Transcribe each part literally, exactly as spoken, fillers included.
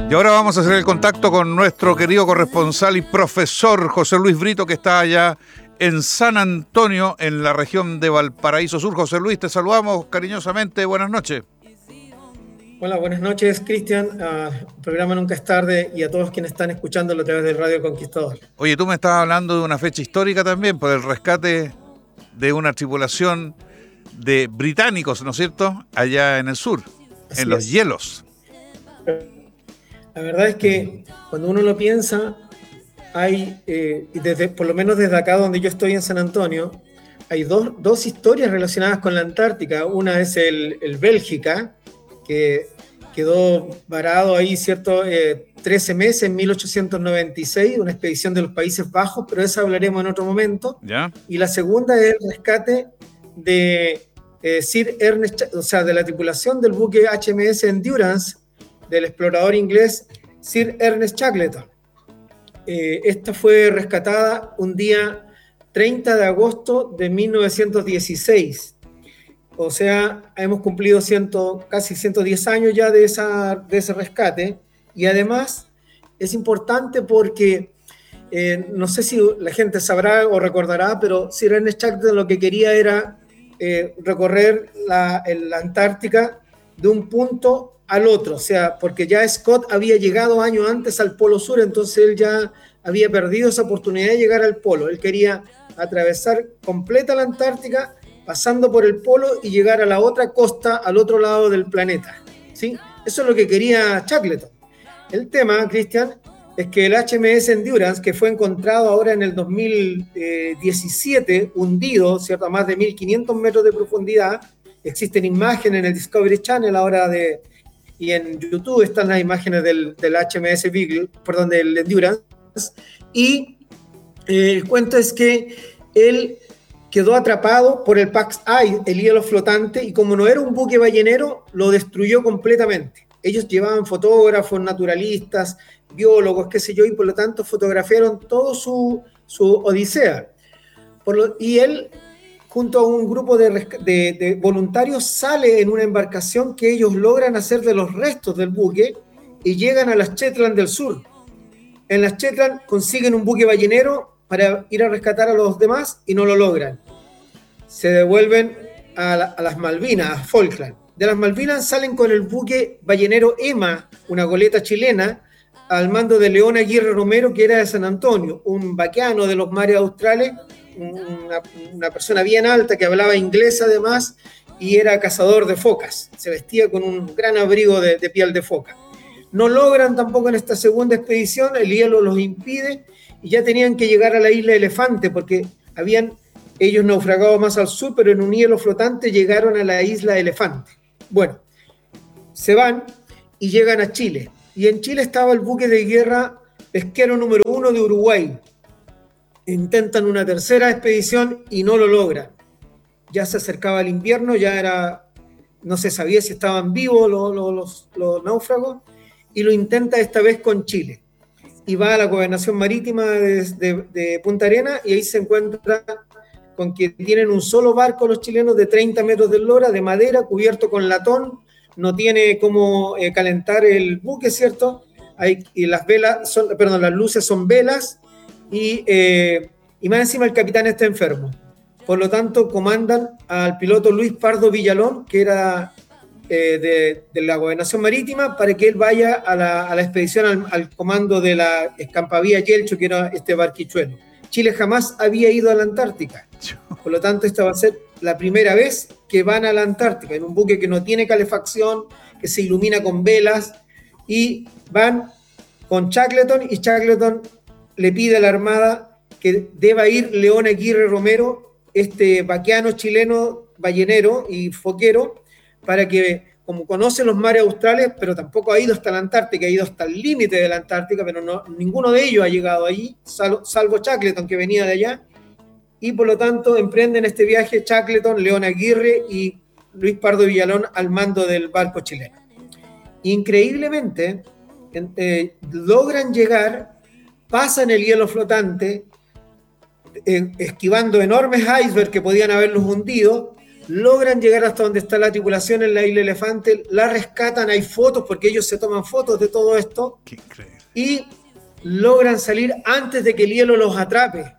Y ahora vamos a hacer el contacto con nuestro querido corresponsal y profesor José Luis Brito, que está allá en San Antonio, en la región de Valparaíso Sur. José Luis, te saludamos cariñosamente. Buenas noches. Hola, buenas noches, Cristian. Uh, programa Nunca es Tarde y a todos quienes están escuchándolo a través del Radio Conquistador. Oye, tú me estás hablando de una fecha histórica también, por el rescate de una tripulación de británicos, ¿no es cierto?, allá en el sur, Así en los es. hielos. La verdad es que cuando uno lo piensa, hay, eh, y desde, por lo menos desde acá donde yo estoy en San Antonio, hay dos, dos historias relacionadas con la Antártica. Una es el, el Bélgica, que quedó varado ahí, ¿cierto?, eh, trece meses en mil ochocientos noventa y seis, una expedición de los Países Bajos, pero de esa hablaremos en otro momento. ¿Ya? Y la segunda es el rescate de eh, Sir Ernest, o sea, de la tripulación del buque H M S Endurance, del explorador inglés Sir Ernest Shackleton. Eh, esta fue rescatada un día treinta de agosto de mil novecientos dieciséis. O sea, hemos cumplido ciento, casi ciento diez años ya de, esa, de ese rescate. Y además es importante porque eh, no sé si la gente sabrá o recordará, pero Sir Ernest Shackleton lo que quería era eh, recorrer la, la Antártica de un punto al otro, o sea, porque ya Scott había llegado años antes al Polo Sur, entonces él ya había perdido esa oportunidad de llegar al Polo. Él quería atravesar completa la Antártica, pasando por el Polo y llegar a la otra costa, al otro lado del planeta, ¿sí? Eso es lo que quería Shackleton. El tema, Cristian, es que el H M S Endurance, que fue encontrado ahora en el dos mil diecisiete, hundido, ¿cierto?, a más de mil quinientos metros de profundidad, existen imágenes en el Discovery Channel ahora de... y en YouTube están las imágenes del, del H M S Beagle, perdón, del Endurance, y eh, el cuento es que él quedó atrapado por el Pax Ice, el hielo flotante, y como no era un buque ballenero, lo destruyó completamente. Ellos llevaban fotógrafos, naturalistas, biólogos, qué sé yo, y por lo tanto fotografiaron todo su, su odisea. Por lo, y él, junto a un grupo de, de, de voluntarios, sale en una embarcación que ellos logran hacer de los restos del buque y llegan a las Shetland del Sur. En las Shetland consiguen un buque ballenero para ir a rescatar a los demás y no lo logran. Se devuelven a, la, a las Malvinas, a Falkland. De las Malvinas salen con el buque ballenero Emma, una goleta chilena, al mando de León Aguirre Romero, que era de San Antonio, un vaqueano de los mares australes, una, una persona bien alta que hablaba inglés además y era cazador de focas. Se vestía con un gran abrigo de, de piel de foca. No logran tampoco en esta segunda expedición, el hielo los impide y ya tenían que llegar a la isla Elefante porque habían ellos naufragado más al sur, pero en un hielo flotante llegaron a la isla Elefante. Bueno, se van y llegan a Chile. Y en Chile estaba el buque de guerra pesquero número uno de Uruguay. Intentan una tercera expedición y no lo logran. Ya se acercaba el invierno, ya era, no se sabía si estaban vivos los, los, los náufragos, y lo intenta esta vez con Chile. Y va a la gobernación marítima de, de, de Punta Arenas y ahí se encuentra con que tienen un solo barco los chilenos de treinta metros de eslora, de madera, cubierto con latón, no tiene cómo eh, calentar el buque, ¿cierto? Hay, y las velas, son, perdón, las luces son velas y, eh, y más encima el capitán está enfermo. Por lo tanto, comandan al piloto Luis Pardo Villalón, que era eh, de, de la Gobernación Marítima, para que él vaya a la, a la expedición al, al comando de la Escampavía Yelcho, que era este barquichuelo. Chile jamás había ido a la Antártica. Por lo tanto, esta va a ser la primera vez que van a la Antártica, en un buque que no tiene calefacción, que se ilumina con velas, y van con Shackleton, y Shackleton le pide a la Armada que deba ir León Aguirre Romero, este vaqueano chileno, ballenero y foquero, para que, como conoce los mares australes, pero tampoco ha ido hasta la Antártica, ha ido hasta el límite de la Antártica, pero no, ninguno de ellos ha llegado allí, salvo, salvo Shackleton, que venía de allá, y por lo tanto emprenden este viaje Shackleton, León Aguirre y Luis Pardo Villalón al mando del barco chileno. Increíblemente, eh, logran llegar, pasan el hielo flotante, eh, esquivando enormes icebergs que podían haberlos hundido, logran llegar hasta donde está la tripulación en la isla Elefante, la rescatan, hay fotos porque ellos se toman fotos de todo esto. Qué increíble. Y logran salir antes de que el hielo los atrape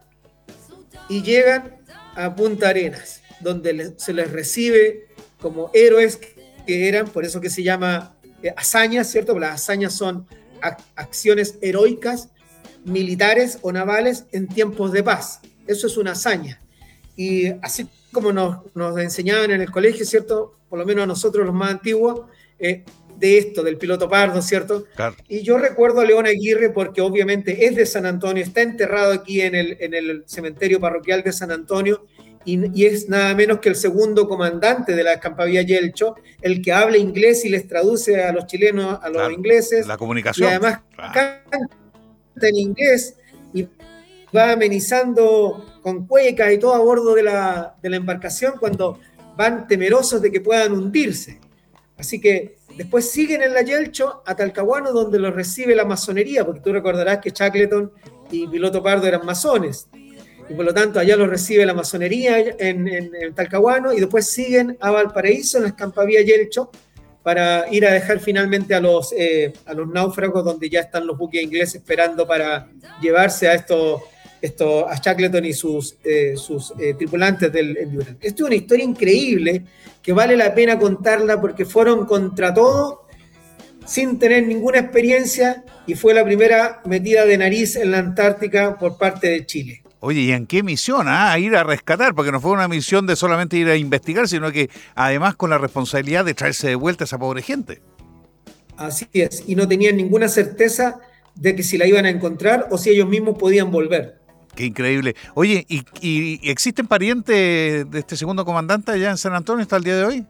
y llegan a Punta Arenas, donde se les recibe como héroes que eran, por eso que se llama eh, hazañas, ¿cierto? Las hazañas son ac- acciones heroicas, militares o navales en tiempos de paz. Eso es una hazaña. Y así como nos, nos enseñaban en el colegio, ¿cierto? Por lo menos a nosotros los más antiguos, eh, de esto, del piloto Pardo, ¿cierto? Claro. Y yo recuerdo a León Aguirre porque obviamente es de San Antonio, está enterrado aquí en el, en el cementerio parroquial de San Antonio y, y es nada menos que el segundo comandante de la Escampavía Yelcho, el que habla inglés y les traduce a los chilenos, a los Claro, ingleses. la comunicación. Y además Claro. canta en inglés y va amenizando con cuecas y todo a bordo de la, de la embarcación cuando van temerosos de que puedan hundirse. Así que después siguen en la Yelcho a Talcahuano, donde los recibe la masonería, porque tú recordarás que Shackleton y Piloto Pardo eran masones, y por lo tanto allá los recibe la masonería en, en, en Talcahuano, y después siguen a Valparaíso en la Escampavía Yelcho para ir a dejar finalmente a los, eh, a los náufragos, donde ya están los buques ingleses esperando para llevarse a estos, estos a Shackleton y sus, eh, sus eh, tripulantes del Endurance. Esto es una historia increíble que vale la pena contarla porque fueron contra todo sin tener ninguna experiencia y fue la primera metida de nariz en la Antártica por parte de Chile. Oye, ¿y en qué misión? Ah, a ir a rescatar, porque no fue una misión de solamente ir a investigar, sino que además con la responsabilidad de traerse de vuelta a esa pobre gente. Así es, y no tenían ninguna certeza de que si la iban a encontrar o si ellos mismos podían volver. Qué increíble. Oye, ¿y, y existen parientes de este segundo comandante allá en San Antonio hasta el día de hoy?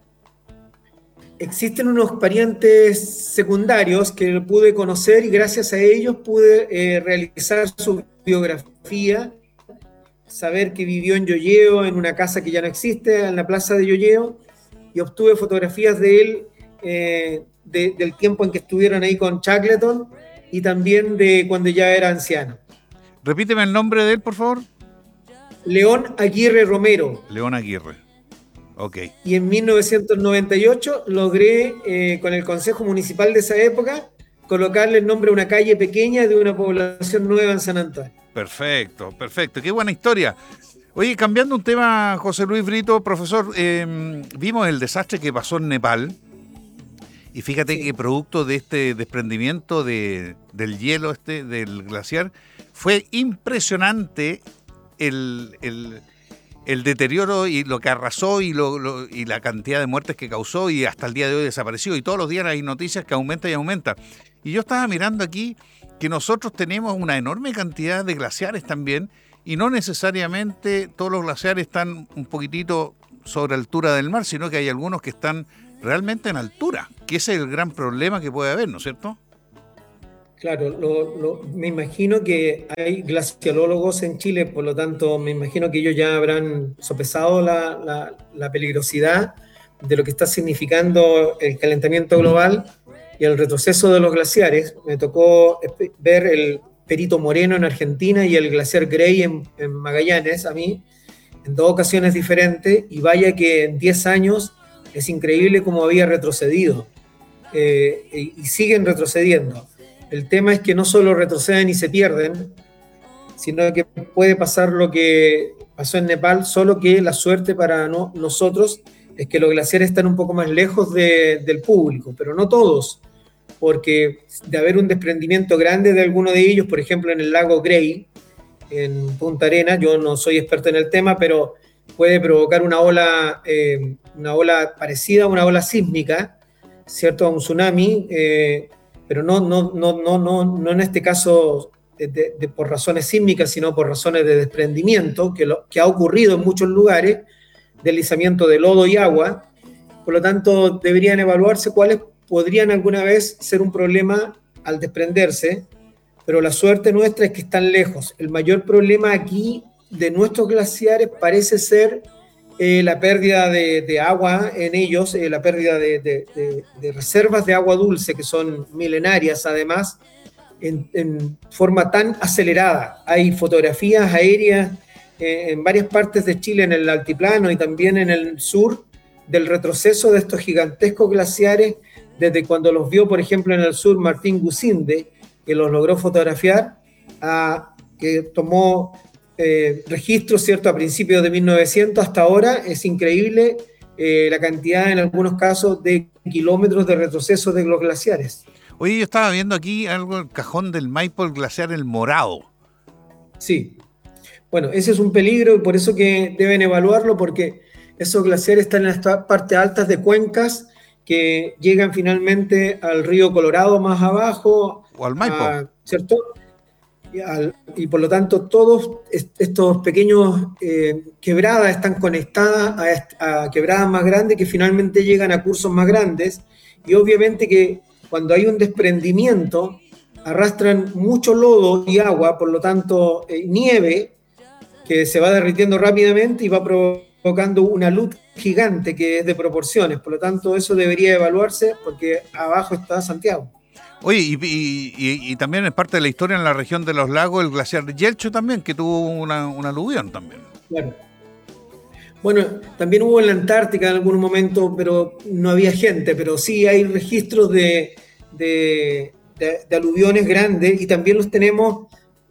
Existen unos parientes secundarios que pude conocer y gracias a ellos pude eh, realizar su biografía, saber que vivió en Yoyeo, en una casa que ya no existe, en la plaza de Yoyeo, y obtuve fotografías de él eh, de, del tiempo en que estuvieron ahí con Shackleton y también de cuando ya era anciano. Repíteme el nombre de él, por favor. León Aguirre Romero. León Aguirre. Ok. Y en mil novecientos noventa y ocho logré, eh, con el Consejo Municipal de esa época, colocarle el nombre a una calle pequeña de una población nueva en San Antonio. Perfecto, perfecto. Qué buena historia. Oye, cambiando un tema, José Luis Brito, profesor, eh, vimos el desastre que pasó en Nepal. Y fíjate sí. que producto de este desprendimiento de, del hielo, este, del glaciar, fue impresionante el, el, el deterioro y lo que arrasó y, lo, lo, y la cantidad de muertes que causó y hasta el día de hoy desapareció. Y todos los días hay noticias que aumenta y aumenta. Y yo estaba mirando aquí que nosotros tenemos una enorme cantidad de glaciares también y no necesariamente todos los glaciares están un poquitito sobre altura del mar, sino que hay algunos que están realmente en altura, que ese es el gran problema que puede haber, ¿no es cierto? Claro, lo, lo, me imagino que hay glaciolólogos en Chile, por lo tanto me imagino que ellos ya habrán sopesado la, la, la peligrosidad de lo que está significando el calentamiento global y el retroceso de los glaciares. Me tocó ver el Perito Moreno en Argentina y el glaciar Grey en, en Magallanes, a mí, en dos ocasiones diferentes, y vaya que en diez años es increíble cómo había retrocedido, eh, y, y siguen retrocediendo. El tema es que no solo retroceden y se pierden, sino que puede pasar lo que pasó en Nepal, solo que la suerte para no, nosotros es que los glaciares están un poco más lejos de, del público, pero no todos, porque de haber un desprendimiento grande de alguno de ellos, por ejemplo en el lago Grey, en Punta Arenas, yo no soy experto en el tema, pero puede provocar una ola, eh, una ola parecida a una ola sísmica, ¿cierto? A un tsunami, eh, pero no, no, no, no, no, no en este caso de, de, de por razones sísmicas, sino por razones de desprendimiento, que, lo, que ha ocurrido en muchos lugares, deslizamiento de lodo y agua. Por lo tanto, deberían evaluarse cuáles podrían alguna vez ser un problema al desprenderse, pero la suerte nuestra es que están lejos. El mayor problema aquí de nuestros glaciares parece ser eh, la pérdida de, de agua en ellos, eh, la pérdida de, de, de, de reservas de agua dulce, que son milenarias además, en, en forma tan acelerada. Hay fotografías aéreas eh, en varias partes de Chile, en el altiplano y también en el sur, del retroceso de estos gigantescos glaciares, desde cuando los vio, por ejemplo, en el sur Martín Gusinde, que los logró fotografiar, a, que tomó eh, registros, ¿cierto?, a principios de mil novecientos hasta ahora. Es increíble eh, la cantidad, en algunos casos, de kilómetros de retroceso de los glaciares. Oye, yo estaba viendo aquí algo, el cajón del Maipo, el glaciar El Morado. Sí. Bueno, ese es un peligro y por eso que deben evaluarlo, porque esos glaciares están en las partes altas de cuencas que llegan finalmente al río Colorado más abajo. O al Maipo. A, ¿cierto? Y, al, y por lo tanto todos estos pequeños eh, quebradas están conectadas a, a quebradas más grandes que finalmente llegan a cursos más grandes, y obviamente que cuando hay un desprendimiento arrastran mucho lodo y agua, por lo tanto eh, nieve que se va derritiendo rápidamente y va provocando una luz gigante que es de proporciones. Por lo tanto, eso debería evaluarse porque abajo está Santiago. Oye, y, y, y, y también es parte de la historia en la región de los lagos, el glaciar Yelcho también, que tuvo una, una aluvión también. Claro. Bueno, también hubo en la Antártica en algún momento, pero no había gente, pero sí hay registros de, de, de, de aluviones grandes, y también los tenemos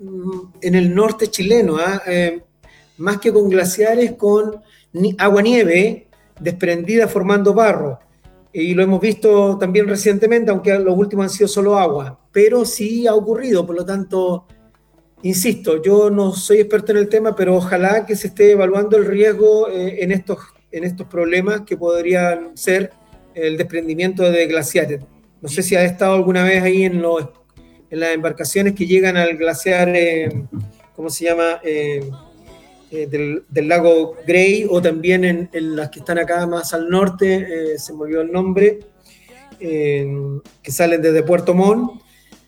en el norte chileno, ¿eh? Eh, más que con glaciares, con agua-nieve desprendida formando barro. Y lo hemos visto también recientemente, aunque los últimos han sido solo agua, pero sí ha ocurrido. Por lo tanto, insisto, yo no soy experto en el tema, pero ojalá que se esté evaluando el riesgo eh, en, estos, en estos problemas que podrían ser el desprendimiento de glaciares. No sé si has estado alguna vez ahí en, los, en las embarcaciones que llegan al glaciar, eh, ¿cómo se llama?, eh, eh, del, del lago Grey, o también en, en las que están acá más al norte, eh, se me olvidó el nombre, eh, que salen desde Puerto Montt.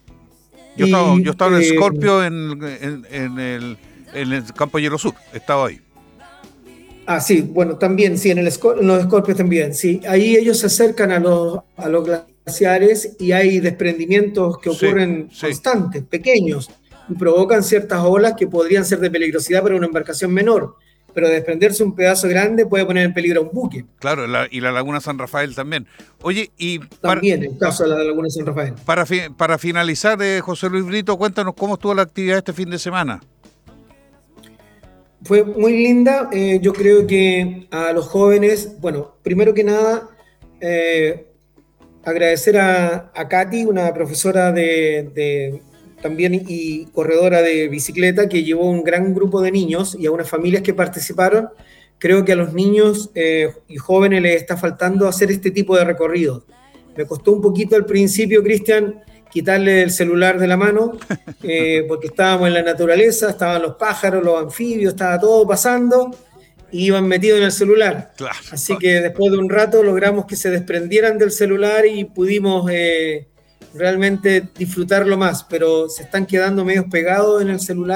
Yo estaba, yo estaba en el Scorpio, en, en, en, el, en el Campo Hielo Sur, estaba ahí. Ah, sí, bueno, también, sí, en, el, en los Scorpios también, sí. Ahí ellos se acercan a los, a los glaciares y hay desprendimientos que ocurren sí, constantes, sí. pequeños, y provocan ciertas olas que podrían ser de peligrosidad para una embarcación menor, pero desprenderse un pedazo grande puede poner en peligro a un buque. Claro, la, y la Laguna San Rafael también. Oye, y... También, para, el caso de la Laguna San Rafael. Para, fi, para finalizar, eh, José Luis Brito, cuéntanos cómo estuvo la actividad este fin de semana. Fue muy linda. Eh, yo creo que a los jóvenes, bueno, primero que nada, eh, agradecer a, a Katy, una profesora de, de también y corredora de bicicleta, que llevó un gran grupo de niños y a unas familias que participaron. Creo que a los niños eh, y jóvenes les está faltando hacer este tipo de recorridos. Me costó un poquito al principio, Cristian, quitarle el celular de la mano, eh, porque estábamos en la naturaleza, estaban los pájaros, los anfibios, estaba todo pasando, y iban metidos en el celular. Claro. Así que después de un rato logramos que se desprendieran del celular y pudimos eh, realmente disfrutarlo más, pero se están quedando medio pegados en el celular.